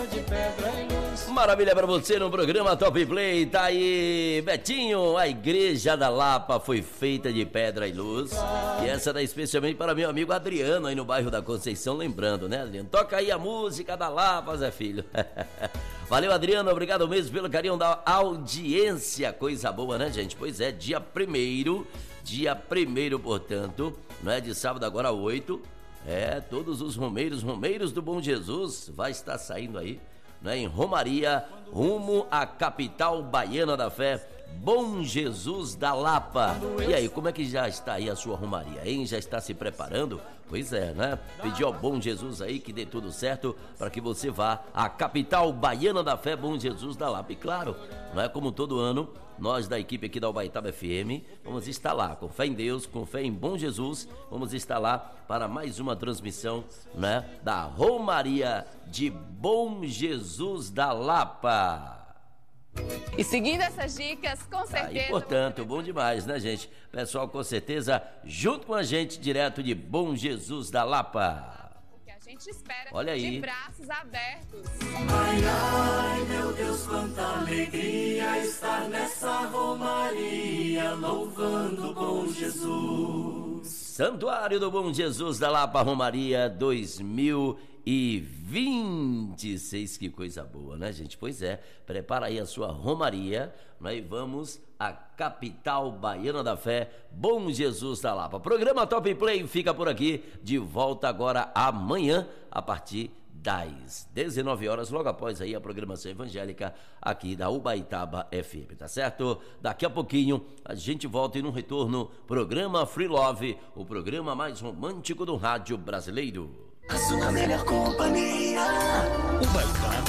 Maravilha pra você no programa Top Play, tá aí, Betinho, a Igreja da Lapa foi feita de pedra e luz. E essa dá especialmente para meu amigo Adriano, aí no bairro da Conceição, lembrando, né, Adriano? Toca aí a música da Lapa, Zé Filho. Valeu, Adriano, obrigado mesmo pelo carinho da audiência, coisa boa, né, gente? Pois é, dia 1º, portanto, não é de sábado agora 8, todos os romeiros do Bom Jesus vai estar saindo aí, né, em Romaria, rumo à capital baiana da fé, Bom Jesus da Lapa. E aí, como é que já está aí a sua romaria, hein? Já está se preparando? Pois é, né? Pedir ao Bom Jesus aí que dê tudo certo para que você vá à capital baiana da fé, Bom Jesus da Lapa. E claro, não é como todo ano, nós da equipe aqui da Ubaitaba FM vamos estar lá, com fé em Deus, com fé em Bom Jesus, vamos estar lá para mais uma transmissão, né, da Romaria de Bom Jesus da Lapa. E seguindo essas dicas, com certeza... portanto, bom demais, né, gente? Pessoal, com certeza, junto com a gente, direto de Bom Jesus da Lapa. O que a gente espera, olha aí, de braços abertos. Ai, ai, meu Deus, quanta alegria estar nessa romaria, louvando Bom Jesus. Santuário do Bom Jesus da Lapa, Romaria 2026, que coisa boa, né, gente? Pois é, prepara aí a sua romaria, né? E vamos à capital baiana da fé, Bom Jesus da Lapa. Programa Top Play fica por aqui, de volta agora amanhã, a partir das 19 horas, logo após aí a programação evangélica aqui da Ubaitaba FM, tá certo? Daqui a pouquinho a gente volta e no retorno, programa Free Love, o programa mais romântico do rádio brasileiro. A sua melhor companhia, Ubaitaba.